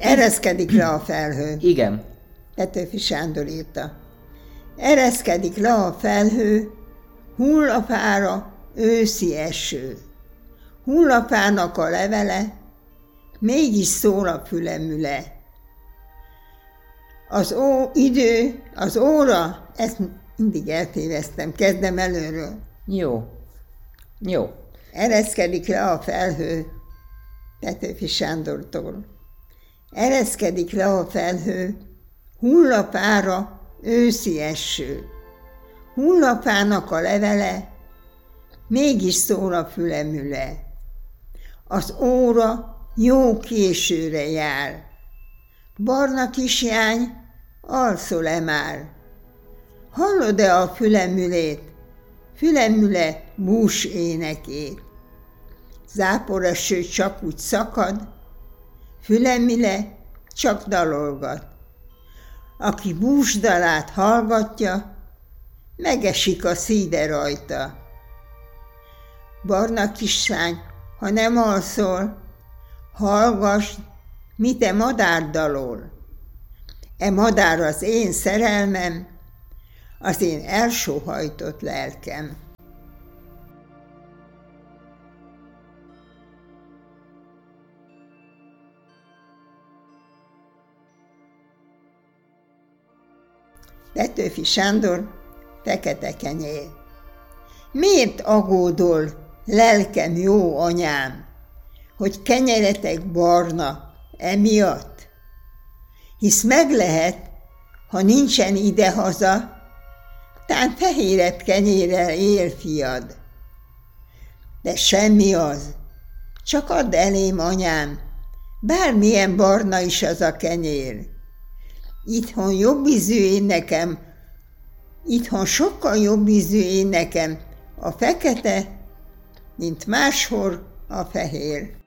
Ereszkedik le a felhő. Igen. Petőfi Sándor írta. Ereszkedik le a felhő, hull a fára őszi eső. Hull a fának a levele, mégis szól a fülemüle. Az óra, ezt mindig eltéveztem, kezdem előről. Jó. Ereszkedik le a felhő, Petőfi Sándortól. Ereszkedik le a felhő, hull a fára őszi eső. Hull a fának a levele, mégis szól a fülemüle. Az óra jó későre jár. Barna kislány, alszol-e már? Hallod-e a fülemülét, fülemüle bús énekét? Záporeső csak úgy szakad, fülemüle csak dalolgat. Aki búsdalát hallgatja, megesik a szíve rajta. Barna kislány, ha nem alszol, hallgass, mit e madár dalol. E madár az én szerelmem, az én elsóhajtott lelkem. Petőfi Sándor, Fekete kenyér. Miért aggódol, lelkem jó anyám, hogy kenyeretek barna emiatt? Hisz meg lehet, ha nincsen idehaza, tán fehérebb kenyérrel él fiad. De semmi az, csak add elém, anyám, bármilyen barna is az a kenyér. Itthon sokkal jobb ízű én nekem a fekete, mint máshol a fehér.